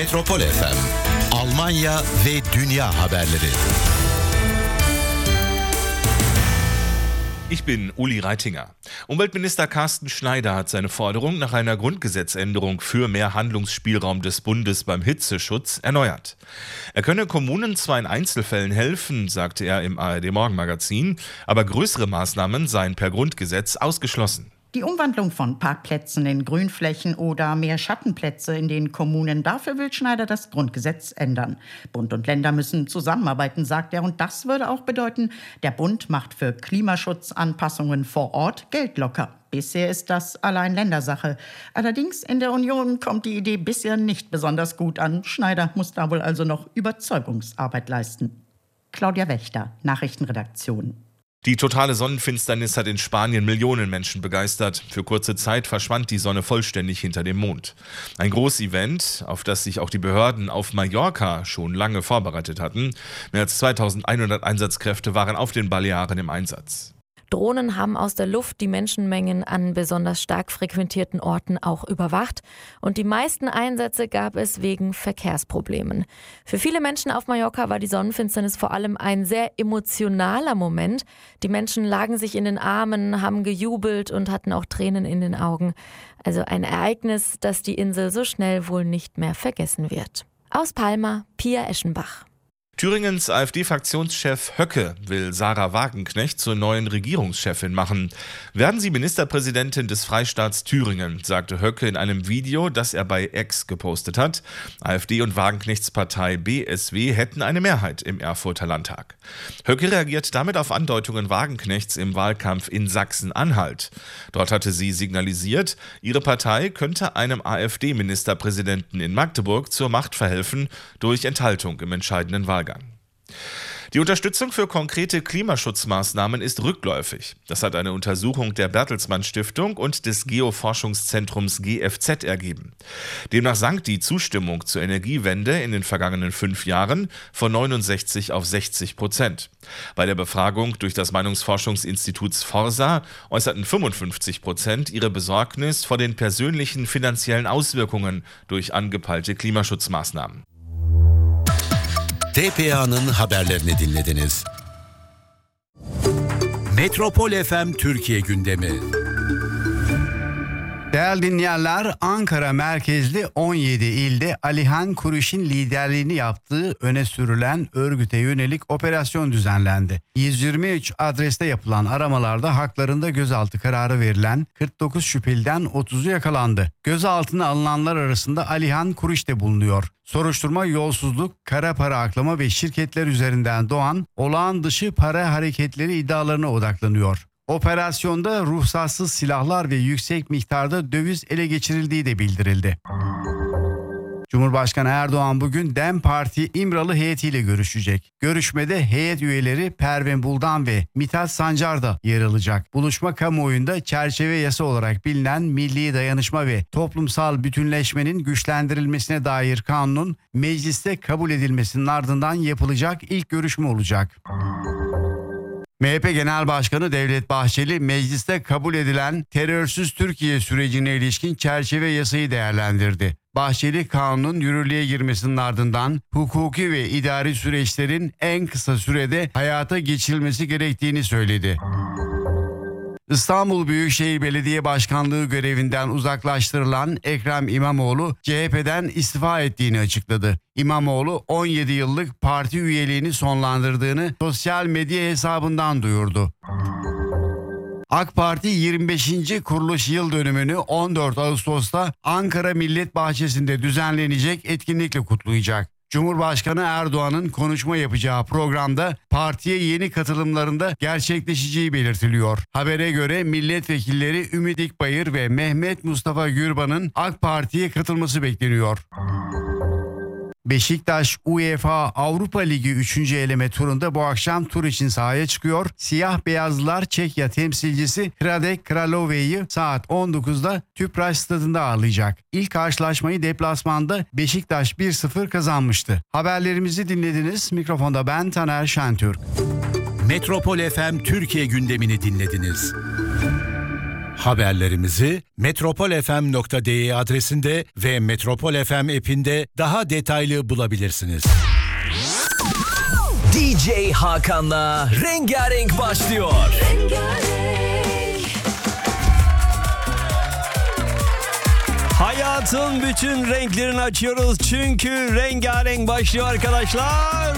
Metropol FM, Almanya ve dünya haberleri. Ich bin Uli Reitinger. Umweltminister Carsten Schneider hat seine Forderung nach einer Grundgesetzänderung für mehr Handlungsspielraum des Bundes beim Hitzeschutz erneuert. Er könne Kommunen zwar in Einzelfällen helfen, sagte er im ARD-Morgenmagazin, aber größere Maßnahmen seien per Grundgesetz ausgeschlossen. Die Umwandlung von Parkplätzen in Grünflächen oder mehr Schattenplätze in den Kommunen, dafür will Schneider das Grundgesetz ändern. Bund und Länder müssen zusammenarbeiten, sagt er, und das würde auch bedeuten, der Bund macht für Klimaschutzanpassungen vor Ort Geld locker. Bisher ist das allein Ländersache. Allerdings in der Union kommt die Idee bisher nicht besonders gut an. Schneider muss da wohl also noch Überzeugungsarbeit leisten. Claudia Wächter, Nachrichtenredaktion. Die totale Sonnenfinsternis hat in Spanien Millionen Menschen begeistert. Für kurze Zeit verschwand die Sonne vollständig hinter dem Mond. Ein Großevent, auf das sich auch die Behörden auf Mallorca schon lange vorbereitet hatten. Mehr als 2100 Einsatzkräfte waren auf den Balearen im Einsatz. Drohnen haben aus der Luft die Menschenmengen an besonders stark frequentierten Orten auch überwacht. Und die meisten Einsätze gab es wegen Verkehrsproblemen. Für viele Menschen auf Mallorca war die Sonnenfinsternis vor allem ein sehr emotionaler Moment. Die Menschen lagen sich in den Armen, haben gejubelt und hatten auch Tränen in den Augen. Also ein Ereignis, das die Insel so schnell wohl nicht mehr vergessen wird. Aus Palma, Pia Eschenbach. Thüringens AfD-Fraktionschef Höcke will Sarah Wagenknecht zur neuen Regierungschefin machen. Werden Sie Ministerpräsidentin des Freistaats Thüringen, sagte Höcke in einem Video, das er bei X gepostet hat. AfD und Wagenknechts Partei BSW hätten eine Mehrheit im Erfurter Landtag. Höcke reagiert damit auf Andeutungen Wagenknechts im Wahlkampf in Sachsen-Anhalt. Dort hatte sie signalisiert, ihre Partei könnte einem AfD-Ministerpräsidenten in Magdeburg zur Macht verhelfen durch Enthaltung im entscheidenden Wahlgang. Die Unterstützung für konkrete Klimaschutzmaßnahmen ist rückläufig. Das hat eine Untersuchung der Bertelsmann Stiftung und des Geoforschungszentrums GFZ ergeben. Demnach sank die Zustimmung zur Energiewende in den vergangenen 5 Jahren von 69 auf 60%. Bei der Befragung durch das Meinungsforschungsinstitut Forsa äußerten 55% ihre Besorgnis vor den persönlichen finanziellen Auswirkungen durch angepeilte Klimaschutzmaßnahmen. TPA'nın haberlerini dinlediniz. Metropol FM Türkiye gündemi. Değerli dinleyenler, Ankara merkezli 17 ilde Alihan Kuriş'in liderliğini yaptığı öne sürülen örgüte yönelik operasyon düzenlendi. 123 adreste yapılan aramalarda haklarında gözaltı kararı verilen 49 şüpheliden 30'u yakalandı. Gözaltına alınanlar arasında Alihan Kuriş de bulunuyor. Soruşturma yolsuzluk, kara para aklama ve şirketler üzerinden doğan olağan dışı para hareketleri iddialarına odaklanıyor. Operasyonda ruhsatsız silahlar ve yüksek miktarda döviz ele geçirildiği de bildirildi. Cumhurbaşkanı Erdoğan bugün DEM Parti İmralı heyetiyle görüşecek. Görüşmede heyet üyeleri Pervin Buldan ve Mithat Sancar da yer alacak. Buluşma kamuoyunda çerçeve yasa olarak bilinen milli dayanışma ve toplumsal bütünleşmenin güçlendirilmesine dair kanunun mecliste kabul edilmesinin ardından yapılacak ilk görüşme olacak. MHP Genel Başkanı Devlet Bahçeli mecliste kabul edilen terörsüz Türkiye sürecine ilişkin çerçeve yasayı değerlendirdi. Bahçeli kanunun yürürlüğe girmesinin ardından hukuki ve idari süreçlerin en kısa sürede hayata geçirilmesi gerektiğini söyledi. İstanbul Büyükşehir Belediye Başkanlığı görevinden uzaklaştırılan Ekrem İmamoğlu CHP'den istifa ettiğini açıkladı. İmamoğlu 17 yıllık parti üyeliğini sonlandırdığını sosyal medya hesabından duyurdu. AK Parti 25. kuruluş yıl dönümünü 14 Ağustos'ta Ankara Millet Bahçesi'nde düzenlenecek etkinlikle kutlayacak. Cumhurbaşkanı Erdoğan'ın konuşma yapacağı programda partiye yeni katılımlarında gerçekleşeceği belirtiliyor. Habere göre milletvekilleri Ümit İkbayır ve Mehmet Mustafa Gürban'ın AK Parti'ye katılması bekleniyor. Beşiktaş UEFA Avrupa Ligi 3. eleme turunda bu akşam tur için sahaya çıkıyor. Siyah beyazlılar Çekya temsilcisi Hradec Kralove'yi saat 19'da Tüpraş stadında ağırlayacak. İlk karşılaşmayı deplasmanda Beşiktaş 1-0 kazanmıştı. Haberlerimizi dinlediniz. Mikrofonda ben Taner Şentürk. Metropol FM Türkiye gündemini dinlediniz. Haberlerimizi metropolfm.de adresinde ve Metropol FM app'inde daha detaylı bulabilirsiniz. DJ Hakan'la Rengarenk başlıyor. Hayatın bütün renklerini açıyoruz çünkü rengarenk başlıyor arkadaşlar.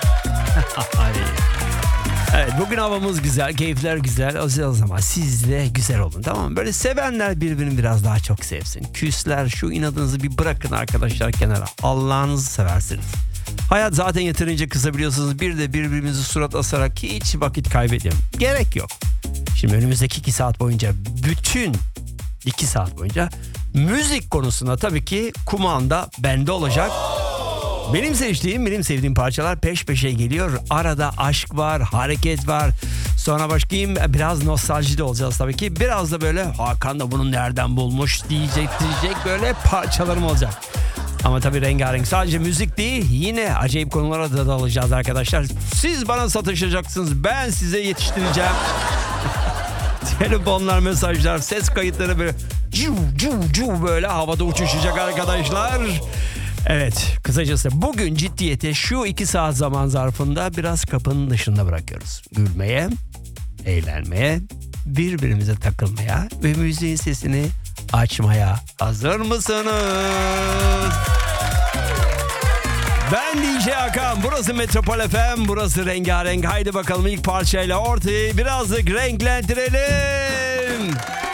Evet, bugün havamız güzel, keyifler güzel. O zaman siz de güzel olun, tamam mı? Böyle sevenler birbirini biraz daha çok sevsin. Küsler, şu inadınızı bir bırakın arkadaşlar kenara. Allah'ınızı seversiniz. Hayat zaten yeterince kısa, biliyorsunuz. Bir de birbirimizi surat asarak hiç vakit kaybedelim. Gerek yok. Şimdi önümüzdeki 2 saat boyunca, bütün 2 saat boyunca müzik konusunda tabii ki kumanda bende olacak. Benim sevdiğim parçalar peş peşe geliyor. Arada aşk var, hareket var. Sonra başlayayım, biraz nostalji de olacağız tabii ki. Biraz da böyle Hakan da bunu nereden bulmuş diyecek böyle parçalarım olacak. Ama tabii rengarenk sadece müzik değil, yine acayip konulara da dalacağız arkadaşlar. Siz bana satışacaksınız, ben size yetiştireceğim. Telefonlar, mesajlar, ses kayıtları böyle cu böyle havada uçuşacak arkadaşlar. Evet, kısacası bugün ciddiyete şu 2 saat zaman zarfında biraz kapının dışında bırakıyoruz. Gülmeye, eğlenmeye, birbirimize takılmaya ve müziğin sesini açmaya hazır mısınız? Ben DJ Hakan, burası Metropol FM, burası Rengarenk. Haydi bakalım ilk parçayla ortayı birazcık renklendirelim.